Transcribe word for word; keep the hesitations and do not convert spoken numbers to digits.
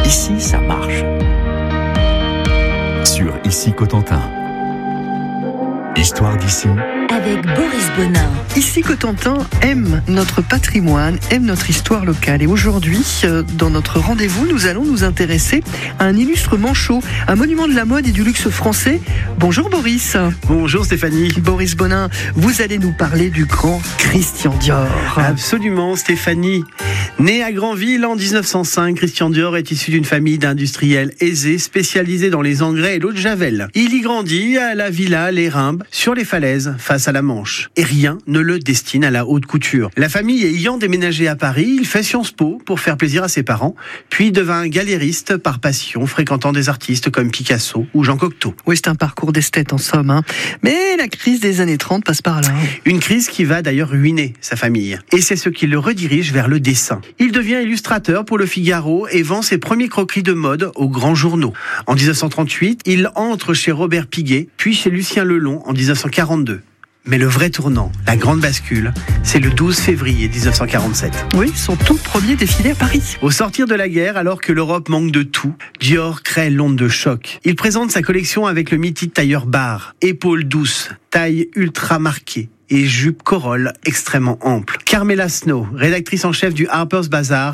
Ici, ça marche. Sur Ici Cotentin. Histoire d'ici. Avec Boris Bonin. Ici Cotentin aime notre patrimoine, aime notre histoire locale. Et aujourd'hui, dans notre rendez-vous, nous allons nous intéresser à un illustre manchot, un monument de la mode et du luxe français. Bonjour Boris. Bonjour Stéphanie. Boris Bonin, vous allez nous parler du grand Christian Dior. Absolument Stéphanie. Né à Granville en dix-neuf cent cinq, Christian Dior est issu d'une famille d'industriels aisés spécialisés dans les engrais et l'eau de Javel. Il y grandit à la villa Les Rimbes, sur les falaises, face à la Manche. Et rien ne le destine à la haute couture. La famille ayant déménagé à Paris, il fait Sciences Po pour faire plaisir à ses parents, puis devint galériste par passion, fréquentant des artistes comme Picasso ou Jean Cocteau. Oui, c'est un parcours d'esthète en somme. Hein. Mais la crise des années trente passe par là. Une crise qui va d'ailleurs ruiner sa famille. Et c'est ce qui le redirige vers le dessin. Il devient illustrateur pour Le Figaro et vend ses premiers croquis de mode aux grands journaux. En dix-neuf cent trente-huit, il entre chez Robert Piguet, puis chez Lucien Lelon en dix-neuf cent quarante-deux. Mais le vrai tournant, la grande bascule, c'est le douze février dix-neuf cent quarante-sept. Oui, son tout premier défilé à Paris. Au sortir de la guerre, alors que l'Europe manque de tout, Dior crée l'onde de choc. Il présente sa collection avec le mythique tailleur Barre, épaules douces, taille ultra marquée et jupe corolle extrêmement ample. Carmela Snow, rédactrice en chef du Harper's Bazaar,